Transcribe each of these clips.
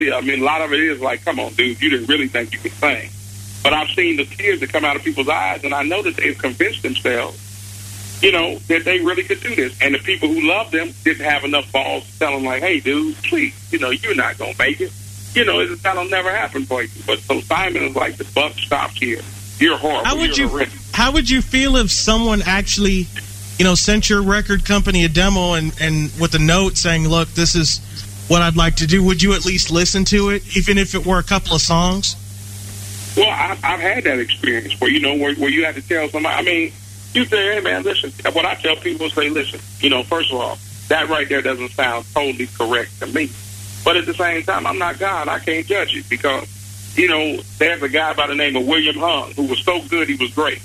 I mean, a lot of it is like, come on, dude, you didn't really think you could sing. But I've seen the tears that come out of people's eyes, and I know that they've convinced themselves, you know, that they really could do this. And the people who love them didn't have enough balls to tell them, like, hey, dude, please, you know, you're not going to make it. You know, that'll never happen for you. But so Simon is like, the buck stops here. You're horrible. How would you feel if someone actually, you know, sent your record company a demo and with a note saying, look, this is what I'd like to do? Would you at least listen to it, even if it were a couple of songs? Well, I've had that experience where, you know, where you have to tell somebody. I mean, you say, hey, man, listen. What I tell people is say, listen, you know, first of all, that right there doesn't sound totally correct to me. But at the same time, I'm not God. I can't judge it because, you know, there's a guy by the name of William Hung who was so good he was great.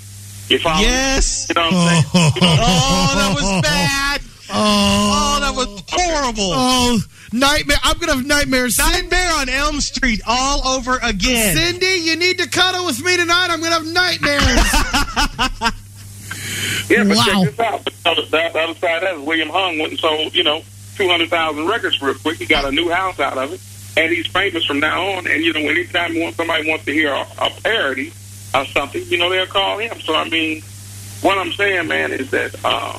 Yes. You know what I'm saying? You know, oh, that was bad. Oh, that was horrible. Oh, nightmare. I'm going to have nightmares. Nightmare on Elm Street all over again. Cindy, you need to cuddle with me tonight. I'm going to have nightmares. Yeah, but wow. Check this out. The other side of that is William Hung went and sold, you know, 200,000 records real quick. He got a new house out of it, and he's famous from now on. And, you know, anytime somebody wants to hear a parody of something, you know, they'll call him. So, I mean, what I'm saying, man, is that,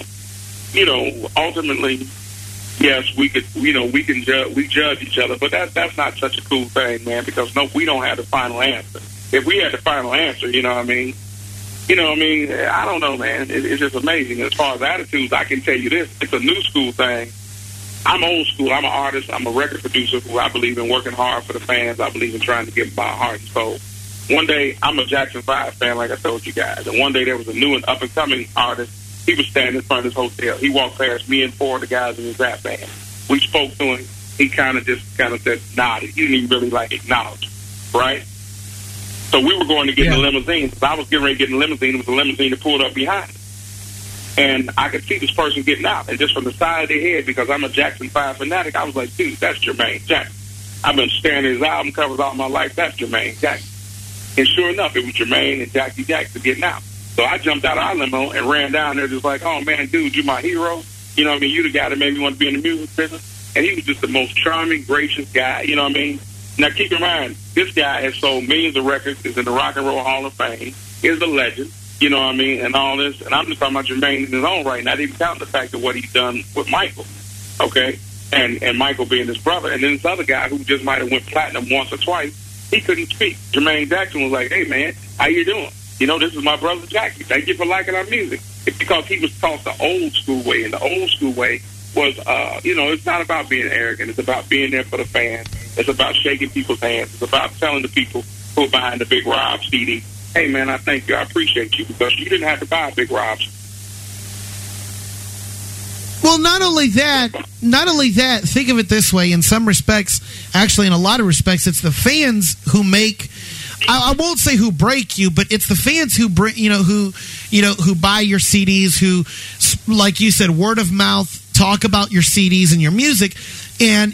you know, ultimately, yes, we could, you know, we judge each other, but that's not such a cool thing, man, because we don't have the final answer. If we had the final answer, you know what I mean? You know what I mean? I don't know, man. It's just amazing. As far as attitudes, I can tell you this. It's a new school thing. I'm old school. I'm an artist. I'm a record producer who I believe in working hard for the fans. I believe in trying to get my heart and soul. One day, I'm a Jackson 5 fan, like I told you guys. And one day, there was a new and up-and-coming artist. He was standing in front of his hotel. He walked past me and 4 of the guys in his rap band. We spoke to him. He kind of said, nodded. He didn't even really, like, acknowledge, right? So we were going to get in the limousine. I was getting ready to get in the limousine. It was a limousine that pulled up behind us. And I could see this person getting out. And just from the side of their head, because I'm a Jackson 5 fanatic, I was like, dude, that's Jermaine Jackson. I've been staring at his album covers all my life. That's Jermaine Jackson. And sure enough, it was Jermaine and Jackie Jackson getting out. So I jumped out of our limo and ran down there just like, oh, man, dude, you're my hero. You know what I mean? You the guy that made me want to be in the music business. And he was just the most charming, gracious guy. You know what I mean? Now, keep in mind, this guy has sold millions of records, is in the Rock and Roll Hall of Fame, is a legend, you know what I mean, and all this. And I'm just talking about Jermaine in his own right, not even counting the fact of what he's done with Michael, okay? And Michael being his brother. And then this other guy who just might have went platinum once or twice, he couldn't speak. Jermaine Jackson was like, hey, man, how you doing? You know, this is my brother Jackie. Thank you for liking our music. It's because he was taught the old school way, and the old school way was, you know, it's not about being arrogant. It's about being there for the fans. It's about shaking people's hands. It's about telling the people who are behind the Big Rob CD, hey, man, I thank you. I appreciate you because you didn't have to buy Big Rob's. Well, not only that, think of it this way. In some respects, actually, in a lot of respects, it's the fans who make, I won't say who break you, but it's the fans who bring, who buy your CDs, who, like you said, word of mouth, talk about your CDs and your music. And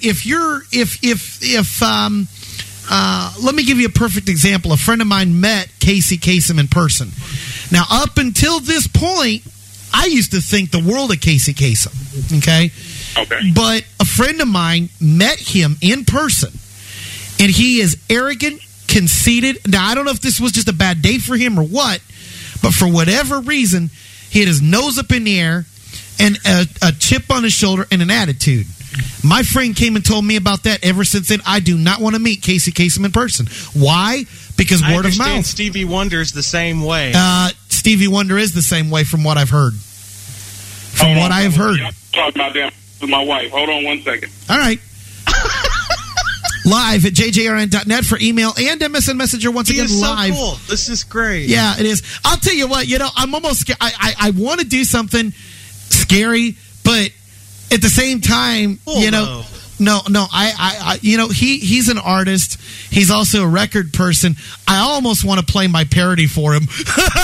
let me give you a perfect example. A friend of mine met Casey Kasem in person. Now, up until this point, I used to think the world of Casey Kasem. Okay. But a friend of mine met him in person, and he is arrogant, conceited. Now, I don't know if this was just a bad day for him or what, but for whatever reason, he had his nose up in the air and a chip on his shoulder and an attitude. My friend came and told me about that. Ever since then, I do not want to meet Casey Kasem in person. Why? Because word of mouth. Stevie Wonder's the same way. Stevie Wonder is the same way from what I've heard. From what I have heard. I'm talking about them with my wife. Hold on 1 second. All right. Live at jjrn.net for email and MSN Messenger once again live. So cool. This is great. Yeah, it is. I'll tell you what, I'm almost scared. I want to do something scary, but at the same time, he's an artist. He's also a record person. I almost want to play my parody for him.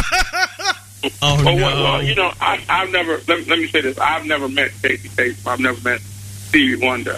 Well, I've never, let me say this. I've never met Casey Kasem. I've never met Stevie Wonder.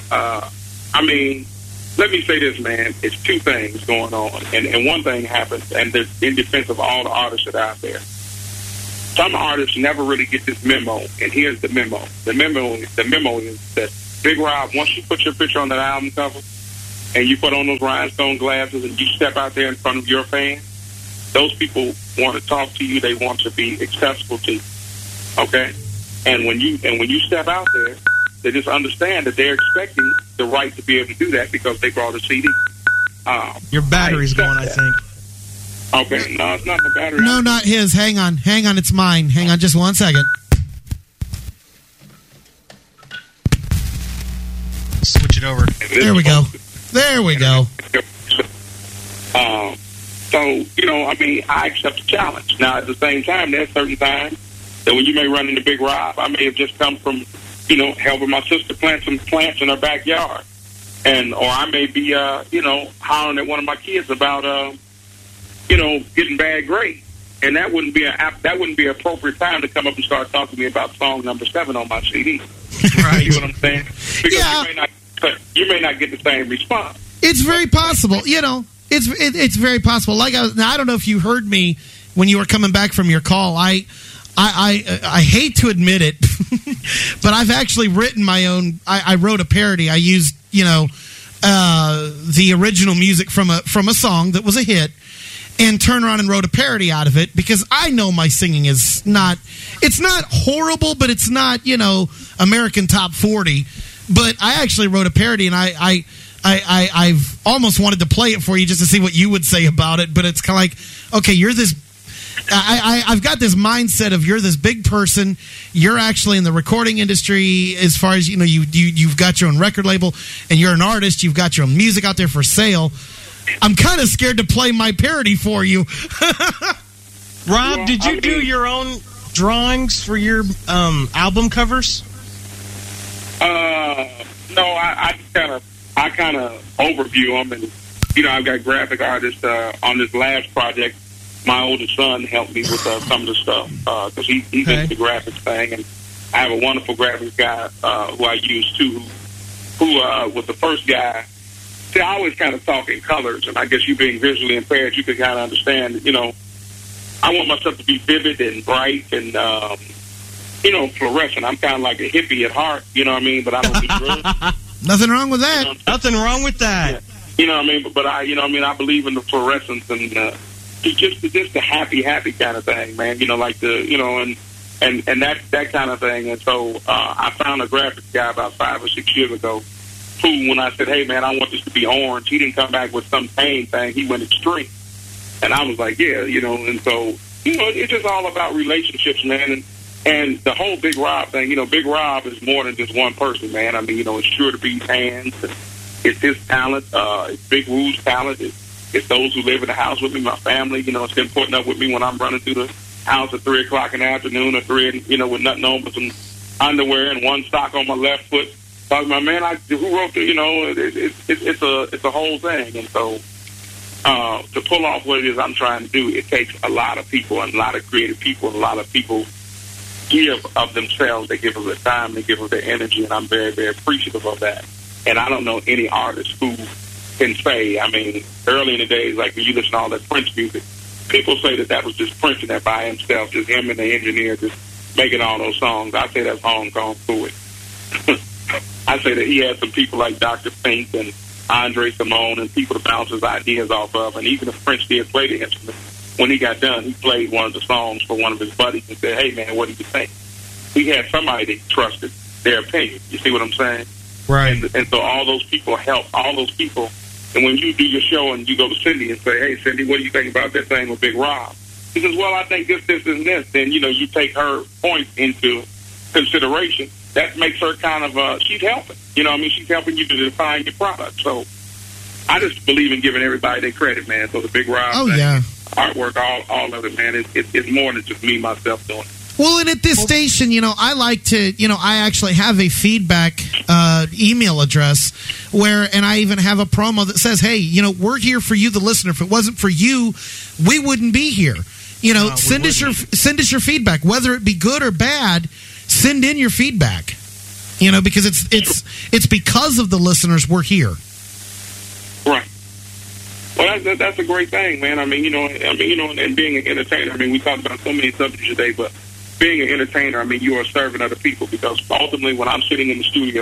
Let me say this, man. It's two things going on. And one thing happens, and in defense of all the artists that are out there. Some artists never really get this memo, and here's the memo. The memo is that Big Rob, once you put your picture on that album cover, and you put on those rhinestone glasses and you step out there in front of your fans, those people want to talk to you. They want to be accessible to you. Okay? And when you step out there, they just understand that they're expecting the right to be able to do that because they brought a CD. Your battery's going, I think. Okay, no, it's not the battery. No, not his. Hang on, it's mine. Hang on just 1 second. Switch it over. There we go. There we go. So, you know, I mean, I accept the challenge. Now, at the same time, there's certain times that when you may run into Big Rob, I may have just come from, you know, helping my sister plant some plants in her backyard. Or I may be, you know, hollering at one of my kids about, you know, getting bad grades. And that wouldn't be an appropriate time to come up and start talking to me about song number 7 on my CD. Right. You know what I'm saying? Because you may not get the same response. It's very possible. You know, it's very possible. Like I don't know if you heard me when you were coming back from your call. I hate to admit it, but I've actually written my own. I wrote a parody. I used, you know, the original music from a song that was a hit, and turned around and wrote a parody out of it because I know my singing is not. It's not horrible, but it's not, you know, American Top 40. But I actually wrote a parody, and I've almost wanted to play it for you just to see what you would say about it. But it's kind of like, okay, you're this. I've got this mindset of you're this big person. You're actually in the recording industry as far as, you know, you've got your own record label and you're an artist. You've got your own music out there for sale. I'm kind of scared to play my parody for you. Rob, did you do your own drawings for your album covers? No, I kind of overview them, and you know, I've got graphic artists on this last project. My oldest son helped me with some of the stuff because he's into the graphics thing, and I have a wonderful graphics guy who I use too, who was the first guy. See, I always kind of talk in colors, and I guess you being visually impaired, you can kind of understand. You know, I want my stuff to be vivid and bright and you know, fluorescent. I'm kind of like a hippie at heart, you know what I mean? But I don't do drugs. Nothing wrong with that. You know, nothing wrong with that. Yeah. You know what I mean? But I, you know what I mean? I believe in the fluorescence and just the happy kind of thing, man. You know, like the, you know, and that kind of thing. And so I found a graphics guy about 5 or 6 years ago who, when I said, hey, man, I want this to be orange, he didn't come back with some pain thing. He went extreme. And I was like, yeah, you know, and so, you know, it's just all about relationships, man. And the whole Big Rob thing, you know, Big Rob is more than just one person, man. I mean, you know, it's Sure to Be's hands. It's his talent. It's Big Woo's talent. It's those who live in the house with me, my family. You know, it's been putting up with me when I'm running through the house at 3 o'clock in the afternoon or 3, you know, with nothing on but some underwear and one sock on my left foot. Talking about, man, who wrote the, you know, it's a whole thing. And so to pull off what it is I'm trying to do, it takes a lot of people and a lot of creative people and a lot of people give of themselves. They give of their time, they give of their energy, and I'm very, very appreciative of that. And I don't know any artist who can say, I mean, early in the days, like when you listen to all that Prince music, people say that was just Prince in there by himself, just him and the engineer just making all those songs. I say that's Hong Kong Fluid. I say that he had some people like Dr. Fink and Andre Simone and people to bounce his ideas off of. And even if Prince did play the instrument, when he got done, he played one of the songs for one of his buddies and said, hey, man, what do you think? He had somebody that he trusted their opinion. You see what I'm saying? Right. And so all those people help, all those people. And when you do your show and you go to Cindy and say, hey, Cindy, what do you think about this thing with Big Rob? He says, well, I think this, and this. Then, you know, you take her point into consideration. That makes her kind of, she's helping. You know what I mean? She's helping you to define your product. So I just believe in giving everybody their credit, man. So the Big Rob thing, artwork, all of it, man, it's more than just me, myself doing it. Well, and at this station, you know, I like to, you know, I actually have a feedback email address and I even have a promo that says, hey, you know, we're here for you, the listener. If it wasn't for you, we wouldn't be here. You know, send us your feedback, whether it be good or bad. Send in your feedback. You know, because it's because of the listeners we're here. Right. Well, that's a great thing, man. I mean, you know, and being an entertainer. I mean, we talked about so many subjects today, but being an entertainer, I mean, you are a servant of the people, because ultimately when I'm sitting in the studio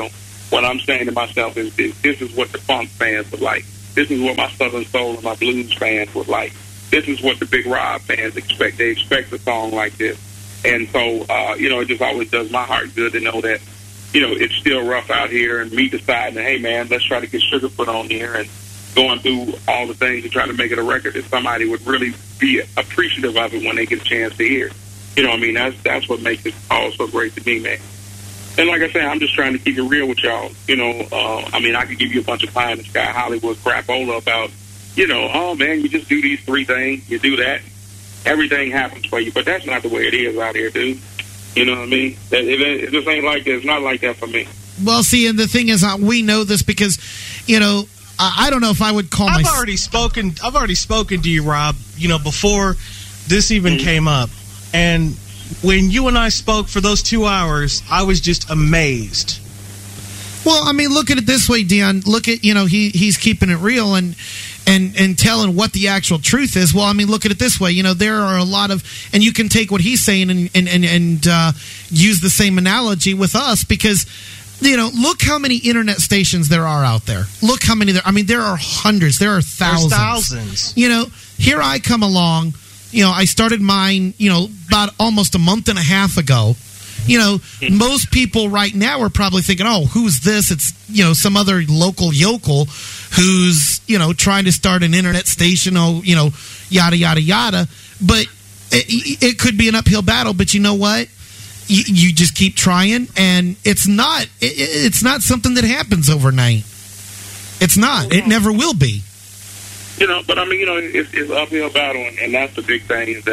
what I'm saying to myself is this is what the funk fans would like. This is what my Southern Soul and my blues fans would like. This is what the Big Rob fans expect. They expect a song like this. And so, it just always does my heart good to know that, it's still rough out here, and me deciding, hey, man, let's try to get Sugarfoot on here and going through all the things to try to make it a record that somebody would really be appreciative of it when they get a chance to hear it. That's what makes it all so great to me, man. And like I said, I'm just trying to keep it real with y'all. I could give you a bunch of pie in the sky Hollywood crapola about, oh, man, you just do these 3 things, you do that, everything happens for you. But that's not the way it is out here, dude. You know what I mean? It just ain't like that. It's not like that for me. Well, see, and the thing is, we know this because, I don't know if I would call I've already spoken to you, Rob, before this even came up. And when you and I spoke for those 2 hours, I was just amazed. Well, I mean, look at it this way, Dion. Look at, he's keeping it real and telling what the actual truth is. Well, I mean, look at it this way. There are a lot of, and you can take what he's saying and use the same analogy with us because, look how many internet stations there are out there. Look how many there. I mean, there are hundreds. There are thousands. There's thousands. Here I come along. I started mine, about almost a month and a half ago. Most people right now are probably thinking, oh, who's this? It's, some other local yokel who's, trying to start an internet station, yada, yada, yada. But it could be an uphill battle. But you know what? You just keep trying, and it's not something that happens overnight. It's not. It never will be. But I mean, it's an uphill battle, and that's the big thing is that,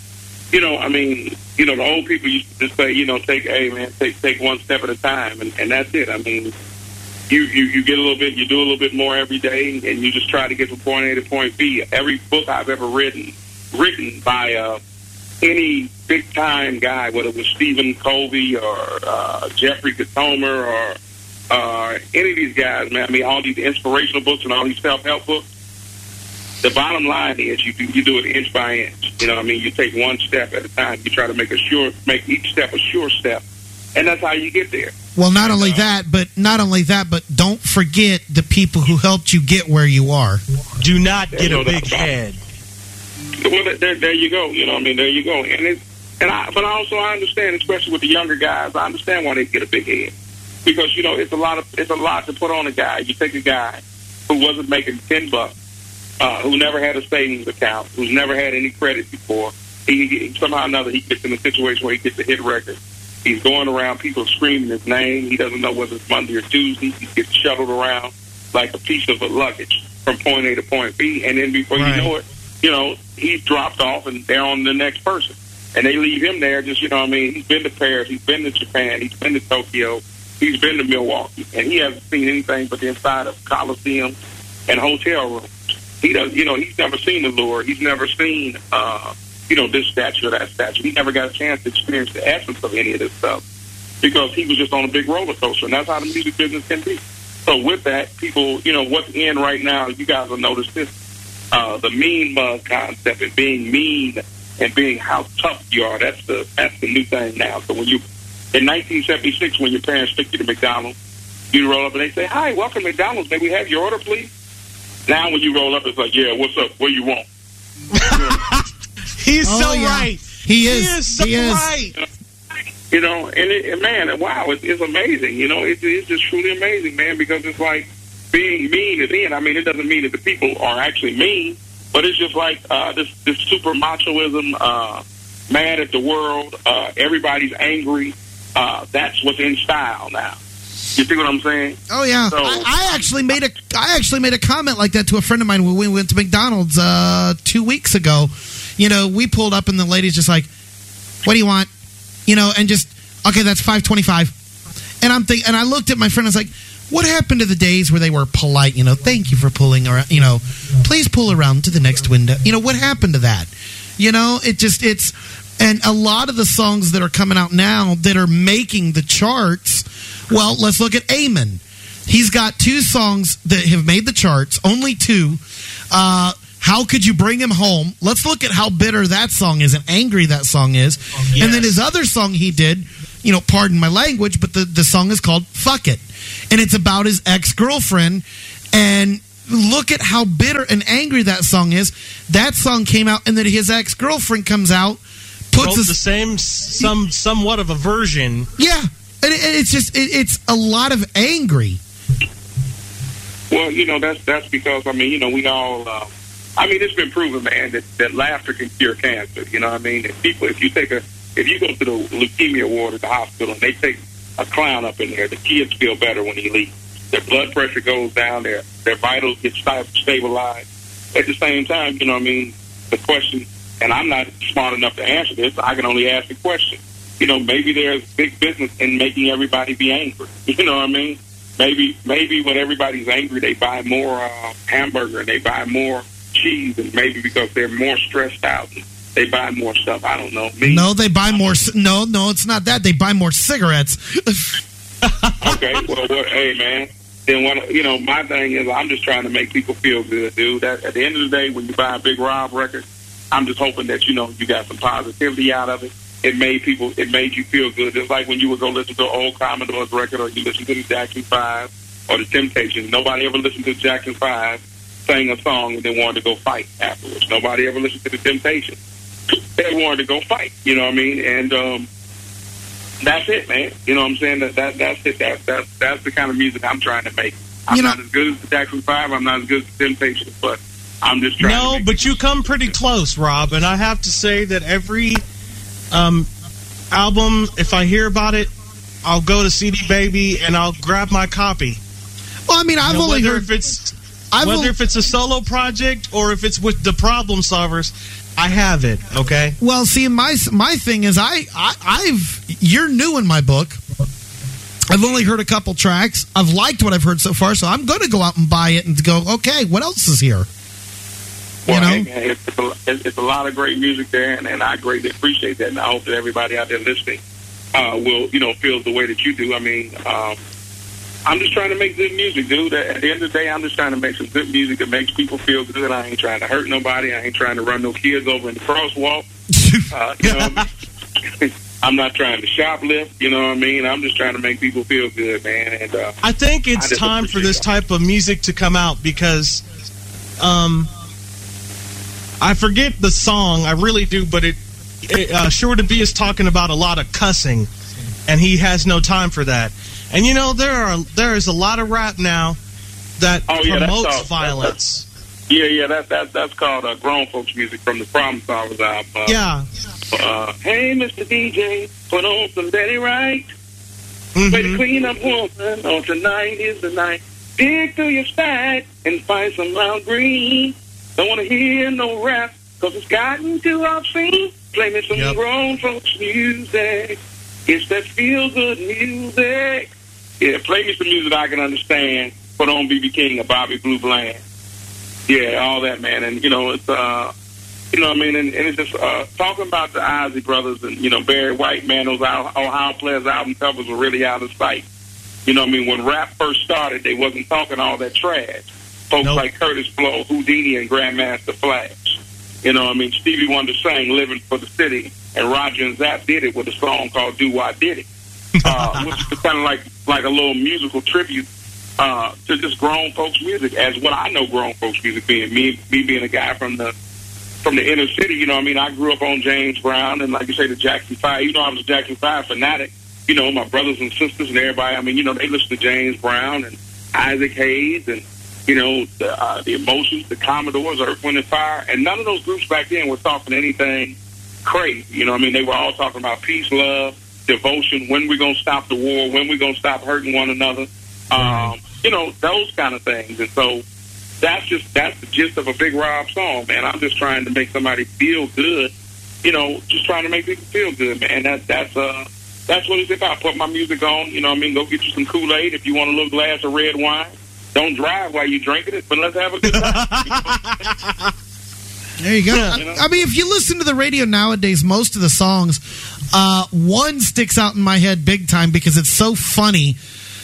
the old people used to just say, take one step at a time, and that's it. I mean, you get a little bit, you do a little bit more every day, and you just try to get from point A to point B. Every book I've ever written by any big-time guy, whether it was Stephen Covey or Jeffrey Gitomer or any of these guys, man, I mean, all these inspirational books and all these self-help books, the bottom line is you do it inch by inch. You take one step at a time. You try to make each step a sure step, and that's how you get there. Well, not only that, but don't forget the people who helped you get where you are. Do not get a big head. Well, there you go. There you go. But I understand, especially with the younger guys, I understand why they get a big head because it's a lot to put on a guy. You take a guy who wasn't making $10. Who never had a savings account, who's never had any credit before. He somehow or another, he gets in a situation where he gets a hit record. He's going around, people screaming his name. He doesn't know whether it's Monday or Tuesday. He gets shuttled around like a piece of luggage from point A to point B. And then before you know it, he's dropped off and they're on the next person. And they leave him there just, he's been to Paris, he's been to Japan, he's been to Tokyo, he's been to Milwaukee. And he hasn't seen anything but the inside of Coliseum and hotel rooms. He does, he's never seen the lure. He's never seen, this statue or that statue. He never got a chance to experience the essence of any of this stuff because he was just on a big roller coaster, and that's how the music business can be. So with that, people, what's in right now, you guys will notice this, the mean mug concept and being mean and being how tough you are. That's the new thing now. So when in 1976, when your parents took you to McDonald's, you roll up and they say, "Hi, welcome to McDonald's. May we have your order, please?" Now when you roll up, it's like, yeah, what's up? What do you want? He's right. He is so right. And wow, it's amazing. It's just truly amazing, man, because it's like being mean is in. I mean, it doesn't mean that the people are actually mean, but it's just like this super machoism, mad at the world. Everybody's angry. That's what's in style now. You see what I'm saying? Oh yeah. So, I actually made a comment like that to a friend of mine when we went to McDonald's 2 weeks ago. We pulled up and the lady's just like, "What do you want?" And just, okay, that's $5.25. And and I looked at my friend and I was like, "What happened to the days where they were polite? Thank you for pulling around. Please pull around to the next window. What happened to that? And a lot of the songs that are coming out now that are making the charts. Well, let's look at Eamon. He's got 2 songs that have made the charts, only 2. How Could You Bring Him Home? Let's look at how bitter that song is and angry that song is. Yes. And then his other song he did, pardon my language, but the song is called Fuck It. And it's about his ex-girlfriend. And look at how bitter and angry that song is. That song came out, and then his ex-girlfriend comes out, wrote the same, somewhat of a version. Yeah. And it's a lot of angry. Well, that's because, we all, it's been proven, man, that laughter can cure cancer. You know what I mean? If you go to the leukemia ward at the hospital and they take a clown up in there, the kids feel better when he leaves. Their blood pressure goes down, their vitals get stabilized. At the same time, the question, and I'm not smart enough to answer this, I can only ask the question. Maybe there's big business in making everybody be angry. You know what I mean? Maybe when everybody's angry, they buy more hamburger and they buy more cheese, and maybe because they're more stressed out, and they buy more stuff. I don't know. No, they buy more. No, it's not that. They buy more cigarettes. Okay, well, hey, man. Then my thing is, I'm just trying to make people feel good, dude. At the end of the day, when you buy a Big Rob record, I'm just hoping that you got some positivity out of it. It made you feel good. Just like when you would go listen to an old Commodore's record, or you listen to the Jackson 5 or the Temptations. Nobody ever listened to Jackson 5, sang a song, and then wanted to go fight afterwards. Nobody ever listened to the Temptations. They wanted to go fight. You know what I mean? And that's it, man. You know what I'm saying? That's it. That's the kind of music I'm trying to make. I'm not as good as the Jackson 5. I'm not as good as the Temptations, but I'm just trying to make but you come pretty close, Rob. And I have to say that every album, if I hear about it, I'll go to CD Baby and I'll grab my copy. Well, I've only heard... Whether if it's a solo project or if it's with the Problem Solvers, I have it, okay? Well, see, my thing is you're new in my book. I've only heard a couple tracks. I've liked what I've heard so far, so I'm going to go out and buy it and go, okay, what else is here? Well, hey, man, it's a lot of great music there, and I greatly appreciate that. And I hope that everybody out there listening will, feel the way that you do. I'm just trying to make good music, dude. At the end of the day, I'm just trying to make some good music that makes people feel good. I ain't trying to hurt nobody. I ain't trying to run no kids over in the crosswalk. I'm not trying to shoplift. You know what I mean? I'm just trying to make people feel good, man. And I think it's time for this type of music to come out because I forget the song. I really do, but it Sure to Be is talking about a lot of cussing, and he has no time for that. And there is a lot of rap now that promotes violence. That's called grown folks music from the Problem Solvers album. Hey, Mr. DJ, put on some Betty Wright. Way to clean up woman. On tonight is the night. Dig through your stack and find some loud green. Don't want to hear no rap because it's gotten too obscene. Play me some grown folks music. It's that feel good music. Yeah, play me some music I can understand. Put on B.B. King or Bobby Blue Bland. Yeah, all that, man. And, it's, and it's just talking about the Ozzy Brothers and, Barry White, man, those Ohio Players album covers were really out of sight. When rap first started, they wasn't talking all that trash. Folks like Curtis Blow, Houdini, and Grandmaster Flash. Stevie Wonder sang Living for the City, and Roger and Zapp did it with a song called Do Why Did It. Which is kind of like a little musical tribute to just grown folks music, as what I know grown folks music being. Me being a guy from the inner city, I grew up on James Brown and, like you say, the Jackson 5. I was a Jackson 5 fanatic. My brothers and sisters and everybody, they listen to James Brown and Isaac Hayes and, the Emotions, the Commodores, Earth, Wind and Fire. And none of those groups back then were talking anything crazy. They were all talking about peace, love, devotion, when we're going to stop the war, when we're going to stop hurting one another, those kind of things. And so that's the gist of a Big Rob song, man. I'm just trying to make somebody feel good, just trying to make people feel good, man. That's what it's about. Put my music on, go get you some Kool-Aid if you want a little glass of red wine. Don't drive while you're drinking it, but let's have a good time. There you go. If you listen to the radio nowadays, most of the songs, one sticks out in my head big time because it's so funny.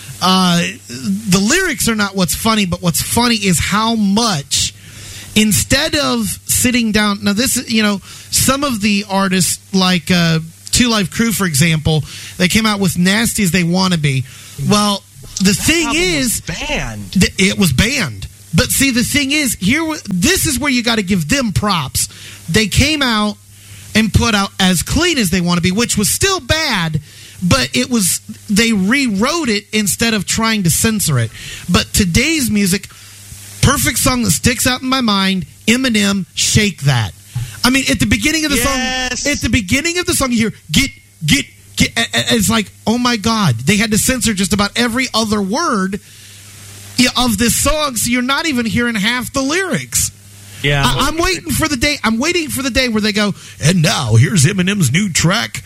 The lyrics are not what's funny, but what's funny is how much, instead of sitting down, now this is, some of the artists like Two Live Crew, for example, they came out with Nasty As They Wanna Be. Well, the thing is, banned. It was banned. But see, the thing is, this is where you got to give them props. They came out and put out As Clean As They Want to Be, which was still bad, but they rewrote it instead of trying to censor it. But today's music, perfect song that sticks out in my mind, Eminem, Shake That. I mean, at the beginning of the song, you hear, get, it's like, oh my God, they had to censor just about every other word of this song, so you're not even hearing half the lyrics. Yeah, I'm waiting for the day where they go, and now here's Eminem's new track.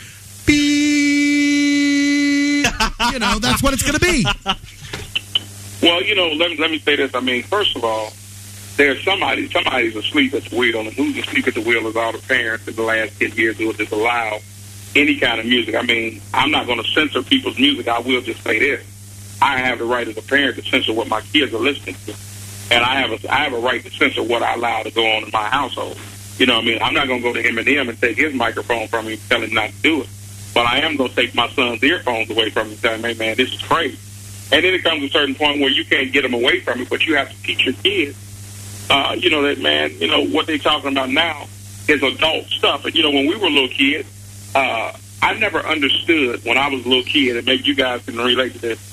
Beep. That's what it's going to be. Well, let me say this. I mean, first of all, there's somebody's asleep at the wheel, and who's asleep at the wheel is all the parents in the last 10 years who have just allowed any kind of music. I mean, I'm not going to censor people's music. I will just say this. I have the right as a parent to censor what my kids are listening to. And I have a right to censor what I allow to go on in my household. You know what I mean? I'm not going to go to Eminem and take his microphone from him and tell him not to do it. But I am going to take my son's earphones away from him and tell him, hey, man, this is crazy. And then it comes to a certain point where you can't get them away from it, but you have to teach your kids, that, man, what they're talking about now is adult stuff. And, when we were little kids, I never understood when I was a little kid, and maybe you guys can relate to this,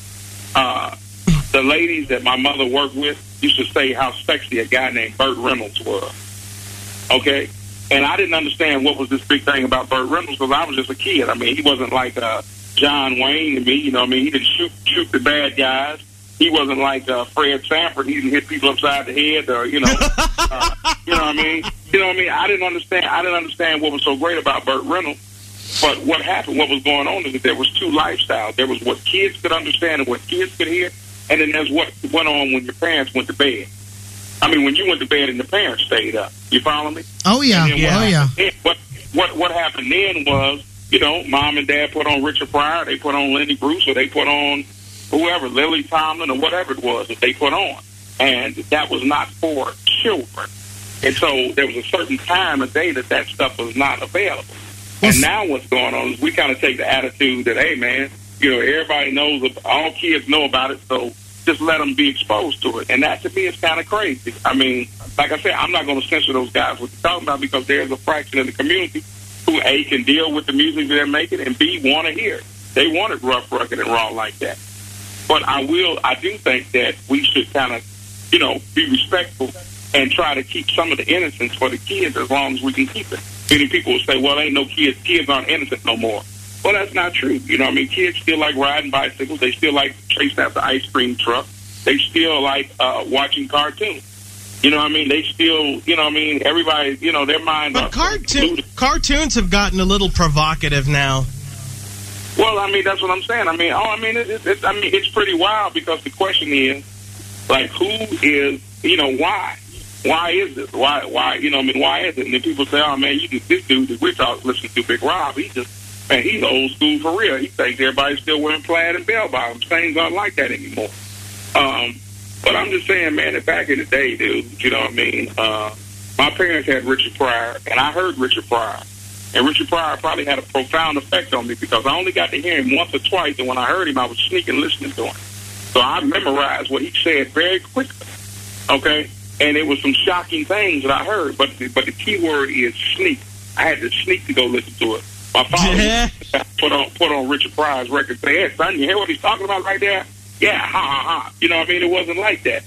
the ladies that my mother worked with used to say how sexy a guy named Burt Reynolds was. Okay? And I didn't understand what was this big thing about Burt Reynolds because I was just a kid. I mean, he wasn't like John Wayne to me. He didn't shoot the bad guys. He wasn't like Fred Sanford. He didn't hit people upside the head or, you know what I mean? I didn't understand what was so great about Burt Reynolds. But what happened, what was going on is that there was two lifestyles. There was what kids could understand and what kids could hear, and then there's what went on when your parents went to bed. I mean, when you went to bed and the parents stayed up. You follow me? Oh, yeah. What happened then was, Mom and Dad put on Richard Pryor, they put on Lenny Bruce, or they put on whoever, Lily Tomlin, or whatever it was that they put on. And that was not for children. And so there was a certain time of day that stuff was not available. And now what's going on is we kind of take the attitude that, hey, man, everybody knows, all kids know about it, so just let them be exposed to it. And that, to me, is kind of crazy. I mean, like I said, I'm not going to censor those guys what they're talking about because there's a fraction of the community who, A, can deal with the music they're making, and B, want to hear it. They want it rough, rugged, and raw like that. But I do think that we should kind of, be respectful and try to keep some of the innocence for the kids as long as we can keep it. Many people will say, well, ain't no kids aren't innocent no more. Well, that's not true. Kids still like riding bicycles. They still like chasing after ice cream truck. They still like watching cartoons. They still, everybody, their minds are... But cartoons have gotten a little provocative now. Well, that's what I'm saying. It's pretty wild because the question is, like, who is, why? Why is this? Why, why is it? And then people say, oh, man, this dude that we're listening to, Big Rob, he's old school for real. He thinks everybody's still wearing plaid and bell bottoms. Things aren't like that anymore. But I'm just saying, man, that back in the day, dude, my parents had Richard Pryor, and I heard Richard Pryor. And Richard Pryor probably had a profound effect on me because I only got to hear him once or twice, and when I heard him, I was sneaking listening to him. So I memorized what he said very quickly, okay? And it was some shocking things that I heard, but the key word is sneak. I had to sneak to go listen to it. My father put on Richard Pryor's record and say, hey, son, you hear what he's talking about right there? Yeah, ha, ha, ha. It wasn't like that.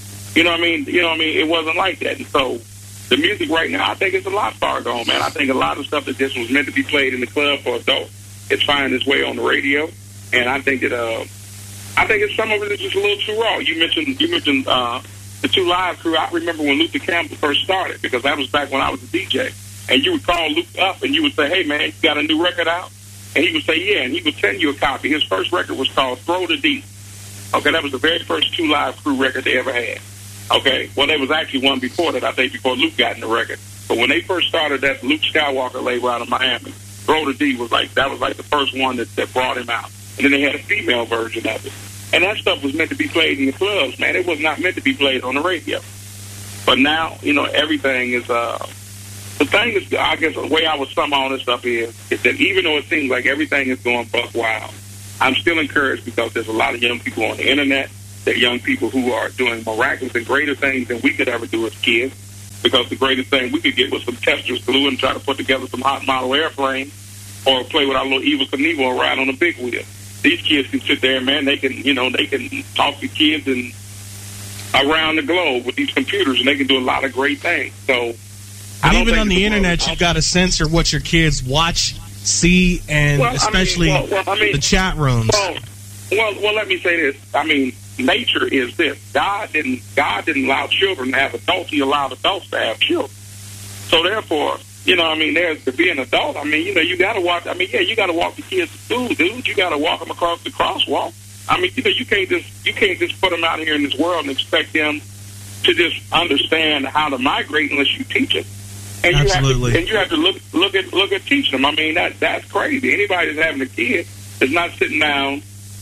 It wasn't like that. And so the music right now, I think it's a lot far gone, man. I think a lot of stuff that just was meant to be played in the club for adults, it's finding its way on the radio. And I think that some of it is just a little too raw. You mentioned the Two Live Crew. I remember when Luther Campbell first started because that was back when I was a DJ. And you would call Luke up and you would say, hey, man, you got a new record out? And he would say, yeah, and he would send you a copy. His first record was called Throw the D. Okay, that was the very first Two Live Crew record they ever had. Okay, well, there was actually one before that, I think, before Luke got in the record. But when they first started that Luke Skywalker label out of Miami, Throw the D was like the first one that brought him out. And then they had a female version of it. And that stuff was meant to be played in the clubs, man. It was not meant to be played on the radio. But now, everything is, the thing is, I guess the way I would sum all this up is that even though it seems like everything is going buck wild, I'm still encouraged because there's a lot of young people on the internet. There are young people who are doing miraculous and greater things than we could ever do as kids, because the greatest thing we could get was some testers glue and try to put together some hot model airplanes or play with our little Evel Knievel or ride on a big wheel. These kids can sit there, man, they can talk to kids and around the globe with these computers, and they can do a lot of great things. So, but even on the internet, you've got to censor what your kids watch, see, and especially the chat rooms. Well, let me say this. I mean, nature is this. God didn't allow children to have adults. He allowed adults to have children. So therefore, there's to be an adult. You got to walk. You got to walk the kids to school, dude. You got to walk them across the crosswalk. You can't just put them out here in this world and expect them to just understand how to migrate unless you teach them. And absolutely. You have to look at teaching them. That's crazy. Anybody that's having a kid is not sitting down.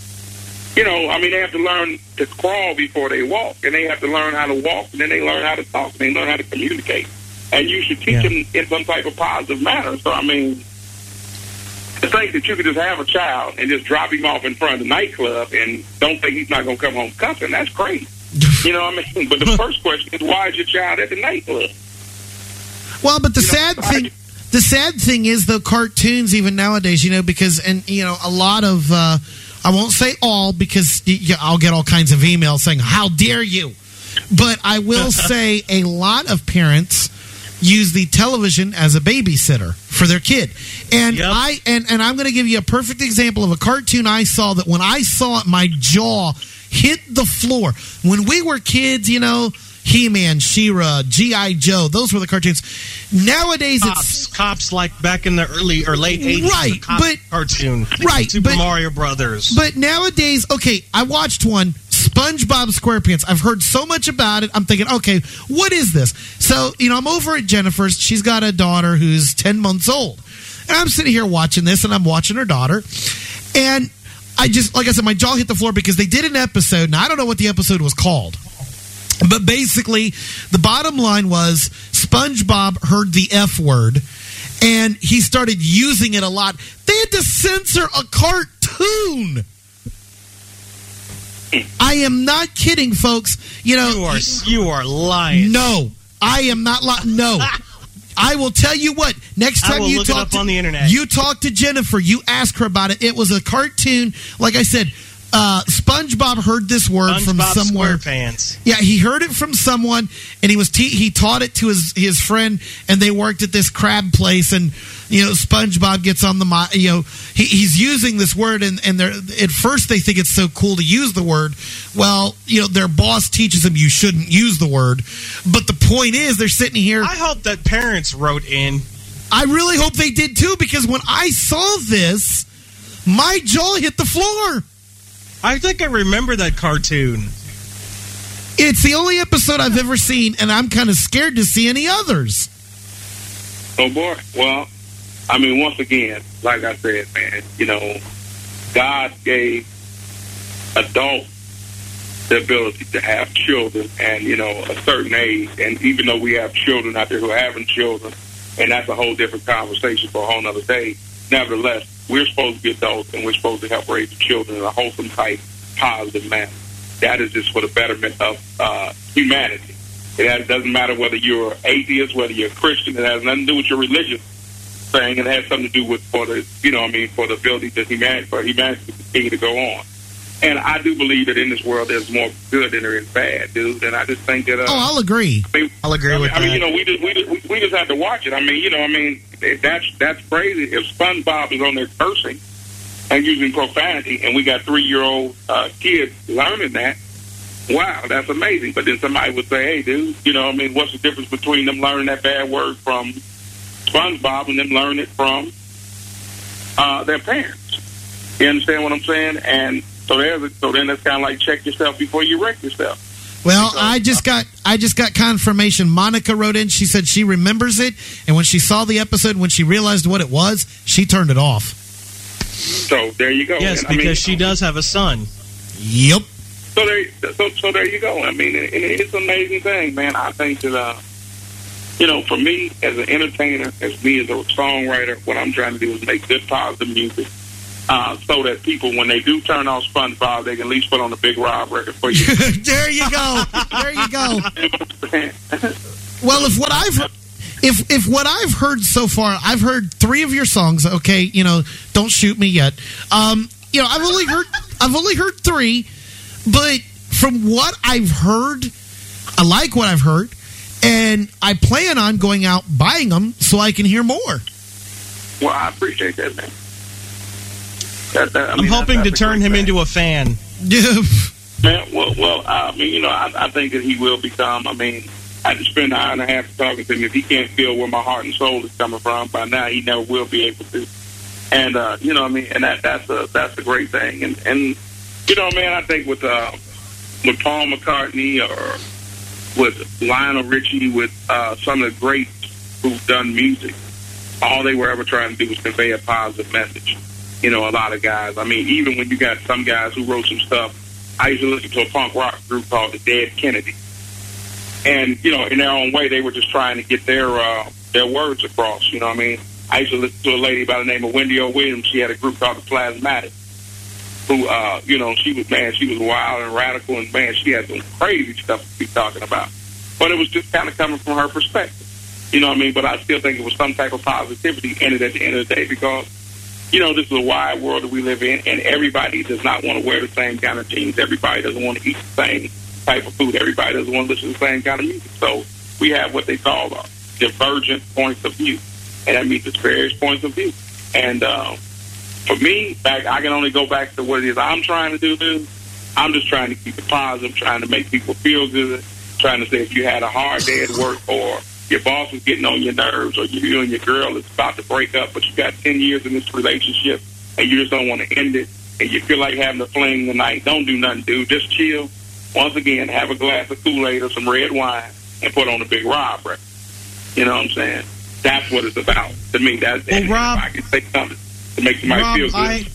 They have to learn to crawl before they walk, and they have to learn how to walk, and then they learn how to talk, and they learn how to communicate. And you should teach them in some type of positive manner. So, to think that you could just have a child and just drop him off in front of the nightclub and don't think he's not going to come home cussing, that's crazy. But the first question is, why is your child at the nightclub? Well, but the sad thing is, though, cartoons even nowadays, because a lot of I won't say all, because I'll get all kinds of emails saying, how dare you? But I will say a lot of parents use the television as a babysitter for their kid. And I'm going to give you a perfect example of a cartoon I saw that when I saw it, my jaw hit the floor. When we were kids, He-Man, She-Ra, G.I. Joe, those were the cartoons. Nowadays, Cops like back in the early or late 80s, right? But cartoon, right? Super Mario Brothers. But nowadays, okay, I watched one, SpongeBob SquarePants. I've heard so much about it. I'm thinking, okay, what is this? So I'm over at Jennifer's. She's got a daughter who's 10 months old, and I'm sitting here watching this, and I'm watching her daughter, and I just, like I said, my jaw hit the floor because they did an episode, and I don't know what the episode was called. But basically, the bottom line was SpongeBob heard the F word, and he started using it a lot. They had to censor a cartoon. I am not kidding, folks. You are lying. No, I am not lying. No. I will tell you what. Next time you talk on the internet, you talk to Jennifer, you ask her about it. It was a cartoon. Like I said, SpongeBob heard this word from somewhere. SquarePants. Yeah, he heard it from someone, and he taught it to his friend, and they worked at this crab place, and SpongeBob gets on the he's using this word, and at first they think it's so cool to use the word. Well, their boss teaches them you shouldn't use the word, but the point is they're sitting here. I hope that parents wrote in. I really hope they did too, because when I saw this, my jaw hit the floor. I think I remember that cartoon. It's the only episode I've ever seen, and I'm kind of scared to see any others. Oh, boy. Well, once again, like I said, man, God gave adults the ability to have children and, a certain age. And even though we have children out there who are having children, and that's a whole different conversation for a whole other day, nevertheless, we're supposed to be adults, and we're supposed to help raise the children in a wholesome type, positive manner. That is just for the betterment of humanity. It doesn't matter whether you're atheist, whether you're a Christian. It has nothing to do with your religious thing. It has something to do with for the ability for humanity to continue to go on. And I do believe that in this world there's more good than there is bad, dude. And I just think that. I'll agree. I'll agree with that. We just have to watch it. That's crazy. If SpongeBob is on there cursing and using profanity, and we got 3-year-old kids learning that, wow, that's amazing. But then somebody would say, hey, dude, what's the difference between them learning that bad word from SpongeBob and them learning it from their parents? You understand what I'm saying? And so then that's kind of like check yourself before you wreck yourself. Well, I just got confirmation. Monica wrote in. She said she remembers it, and when she saw the episode, when she realized what it was, she turned it off. So there you go. Yes, because she does have a son. Yep. So there you go. It's an amazing thing, man. I think that you know, for me as an entertainer, as me as a songwriter, what I'm trying to do is make good, positive music, so that people, when they do turn on SpongeBob, they can at least put on a Big Rob record for you. There you go. There you go. Well, if what I've heard so far, I've heard 3 of your songs. Okay, you know, don't shoot me yet. You know, I've only heard 3, but from what I've heard, I like what I've heard, and I plan on going out buying them so I can hear more. Well, I appreciate that, man. I'm hoping to turn him into a fan. Yeah. Man, well, I mean, you know, I think that he will become. I mean, I just spent an hour and a half talking to him. If he can't feel where my heart and soul is coming from, by now he never will be able to. And you know what I mean, and that's a great thing. And you know, man, I think with Paul McCartney or with Lionel Richie, with some of the greats who've done music, all they were ever trying to do was convey a positive message. You know, a lot of guys. I mean, even when you got some guys who wrote some stuff, I used to listen to a punk rock group called the Dead Kennedy. And, you know, in their own way, they were just trying to get their words across, you know what I mean? I used to listen to a lady by the name of Wendy O. Williams. She had a group called the Plasmatic, who, you know, she was wild and radical, and, man, she had some crazy stuff to be talking about. But it was just kind of coming from her perspective, you know what I mean? But I still think it was some type of positivity in it at the end of the day, because, you know, this is a wide world that we live in, and everybody does not want to wear the same kind of jeans. Everybody doesn't want to eat the same type of food. Everybody doesn't want to listen to the same kind of music. So we have what they call divergent points of view, and that means it's various points of view. And for me, I can only go back to what it is I'm trying to do, dude. I'm just trying to keep it positive, trying to make people feel good, trying to say if you had a hard day at work, or your boss is getting on your nerves, or you and your girl is about to break up, but you got 10 years in this relationship and you just don't want to end it, and you feel like having a fling tonight, don't do nothing, dude. Just chill. Once again, have a glass of Kool-Aid or some red wine and put on a Big Rob record. You know what I'm saying? That's what it's about to me. That's well, Rob, if I can say something to make somebody feel good.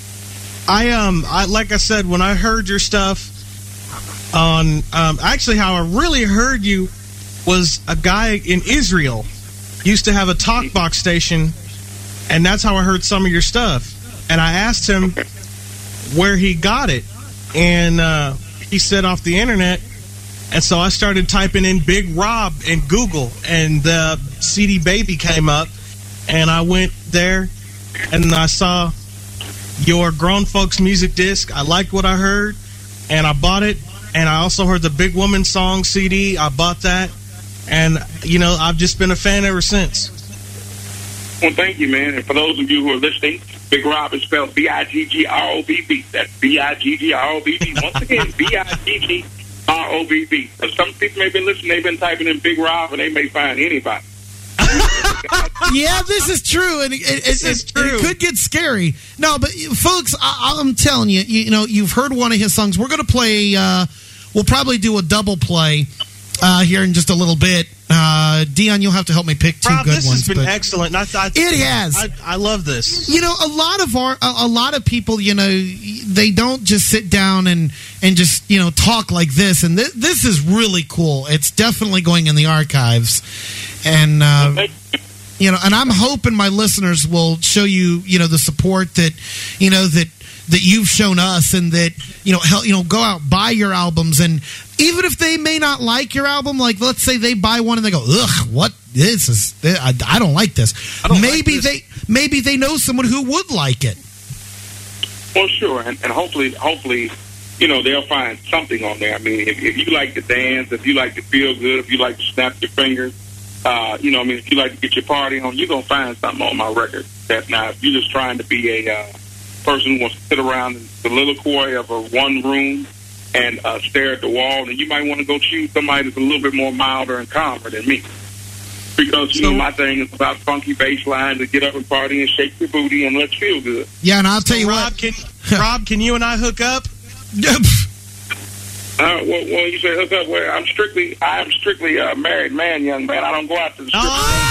I like I said, when I heard your stuff on, actually how I really heard you was a guy in Israel used to have a talk box station, and that's how I heard some of your stuff. And I asked him where he got it, and he said off the internet. And so I started typing in Big Rob in Google, and the CD Baby came up, and I went there and I saw your Grown Folks music disc. I liked what I heard, and I bought it. And I also heard the Big Woman song CD. I bought that. And, you know, I've just been a fan ever since. Well, thank you, man. And for those of you who are listening, Big Rob is spelled B-I-G-G-R-O-B-B. That's B-I-G-G-R-O-B-B. Once again, B-I-G-G-R-O-B-B. So some people may be listening, they've been typing in Big Rob, and they may find anybody. Yeah, this is true, and it could get scary. No, but folks, I'm telling you, you know, you've heard one of his songs. We're going to play. We'll probably do a double play here in just a little bit. Dion, you'll have to help me pick two Rob, good this ones. Has been excellent. It has. I love this. You know, a lot of people, you know, they don't just sit down and just, you know, talk like this. And this is really cool. It's definitely going in the archives. And you know, and I'm hoping my listeners will show you, you know, the support that, you know, that you've shown us, and that, you know, help, you know, go out, buy your albums. And even if they may not like your album, like let's say they buy one and they go, ugh, what this is, I don't like this. Maybe they know someone who would like it. Well, sure, and hopefully, you know, they'll find something on there. I mean, if you like to dance, if you like to feel good, if you like to snap your fingers, you know, I mean, if you like to get your party on, you're gonna find something on my record. That's not. If you're just trying to be a person who wants to sit around in the soliloquy of a one room and stare at the wall, then you might want to go choose somebody that's a little bit more milder and calmer than me. Because, you know, my thing is about funky bass lines to get up and party and shake your booty and let's feel good. Yeah, and I'll tell you Rob, what. Rob, can you and I hook up? Well, you say hook up. Well, I'm strictly a married man, young man. I don't go out to the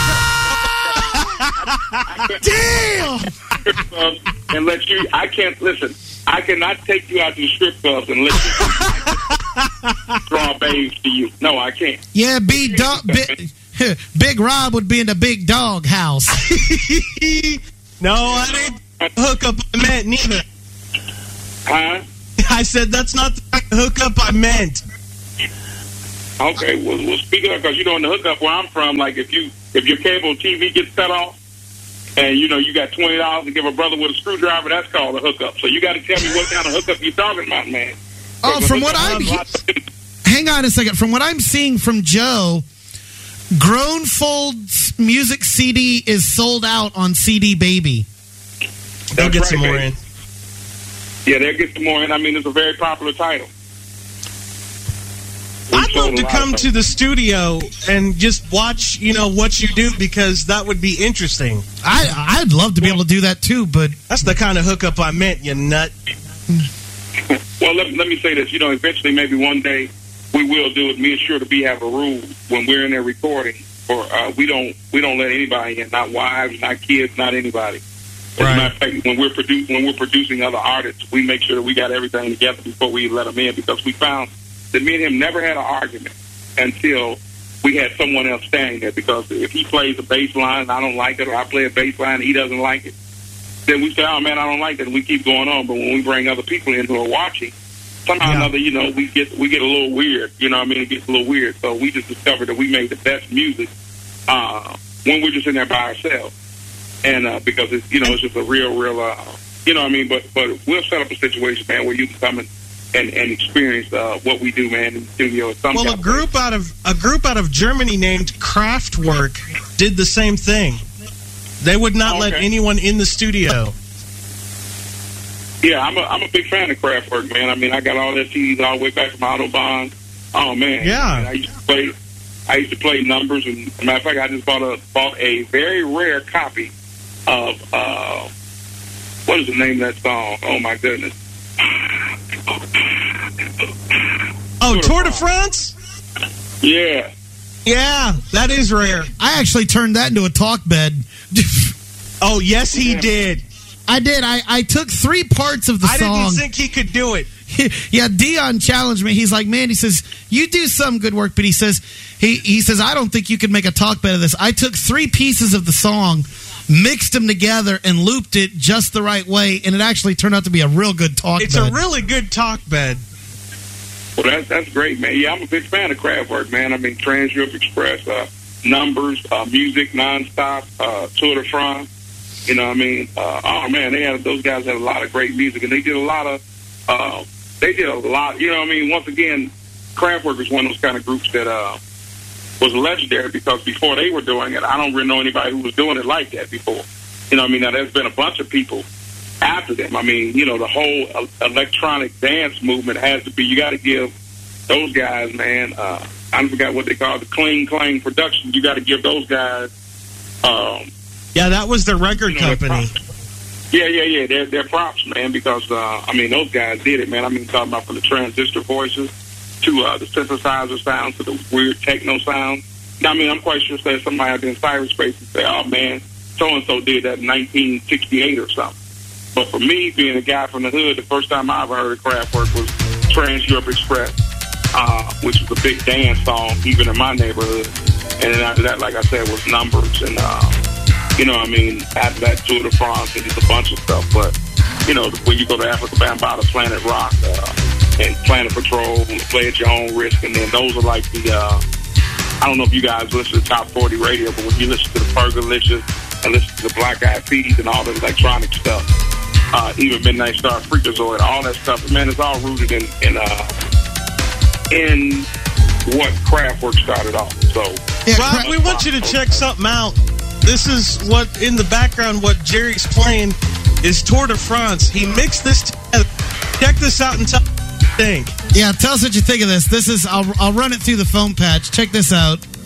strip clubs. Damn! And let you. I can't listen. I cannot take you out to the strip clubs and let you draw babes to you. No, I can't. Yeah, Big Rob would be in the big dog house. No, I didn't hook up I meant neither. Huh? I said that's not the kind of hookup I meant. Okay, well, speak up, because, in the hookup where I'm from, like, if your cable TV gets cut off, and, you got $20 to give a brother with a screwdriver, that's called a hookup. So you got to tell me what kind of hookup you're talking about, man. Oh, from what hang on a second. From what I'm seeing from Joe, Groanfold's music CD is sold out on CD Baby. They'll get some more in. Yeah, they'll get some more in. I mean, it's a very popular title. I'd love to come to the studio and just watch, what you do, because that would be interesting. I'd love to be able to do that too, but that's the kind of hookup I meant, you nut. Well, let me say this. Eventually, maybe one day, we will do it. Me and Sure to Be have a rule when we're in there recording, or we don't let anybody in, not wives, not kids, not anybody. As a matter of fact, when we're producing other artists, we make sure that we got everything together before we let them in, because we found that me and him never had an argument until we had someone else standing there. Because if he plays a bass line and I don't like it, or I play a bass line and he doesn't like it, then we say, oh, man, I don't like that, and we keep going on. But when we bring other people in who are watching, somehow or another, we get a little weird. It gets a little weird. So we just discovered that we made the best music when we're just in there by ourselves. And because it's, it's just a real, But we'll set up a situation, man, where you can come and experience what we do, man, in the studio. Well, a group out of Germany named Kraftwerk did the same thing. They would not let anyone in the studio. Yeah, I'm a big fan of Kraftwerk, man. I mean, I got all their CDs all the way back from Autobahn. Oh man, yeah. I used to play numbers, and as a matter of fact, I just bought a very rare copy of what is the name of that song? Oh my goodness. Oh, Tour de France? Yeah. Yeah, that is rare. I actually turned that into a talk bed. Oh, yes, he did. I did. I took 3 parts of the song. I didn't think he could do it. Yeah, Dion challenged me. He's like, man, he says, you do some good work, but he says, I don't think you could make a talk bed of this. I took 3 pieces of the song, mixed them together, and looped it just the right way, and it actually turned out to be a real good talk bed. It's a really good talk bed. Well, that's great, man. Yeah, I'm a big fan of Kraftwerk, man. I mean, Trans Europe Express, Numbers, Music Nonstop, Tour de France. You know what I mean? Oh man, those guys had a lot of great music, and they did a lot. You know what I mean? Once again, Kraftwerk was one of those kind of groups that was legendary, because before they were doing it, I don't really know anybody who was doing it like that before. You know what I mean? Now there's been a bunch of people after them. I mean, the whole electronic dance movement has to be. You got to give those guys, man. I forgot what they call the Cling Clang production. You got to give those guys. Yeah, that was the record company. Yeah. They're props, man, because, those guys did it, man. I mean, talking about from the transistor voices to the synthesizer sounds to the weird techno sound. Now, I mean, I'm quite sure there's somebody out there in cyberspace and say, oh, man, so-and-so did that in 1968 or something. But for me, being a guy from the hood, the first time I ever heard of Kraftwerk was Trans Europe Express, which was a big dance song, even in my neighborhood. And then after that, like I said, was Numbers and... after that, Tour de France and just a bunch of stuff. But, when you go to Africa Bambaataa, Planet Rock, and Planet Patrol, Play at Your Own Risk, and then those are like the, I don't know if you guys listen to Top 40 Radio, but when you listen to the Fergalicious and listen to the Black Eyed Peas and all the electronic stuff, even Midnight Star, Freakazoid, all that stuff, man, it's all rooted in what Kraftwerk started off. So, Rob, we want you to check something out. This is what, in the background, what Jerry's playing is Tour de France. He mixed this together. Check this out and tell us what you think. Yeah, tell us what you think of this. This is, I'll run it through the foam patch. Check this out.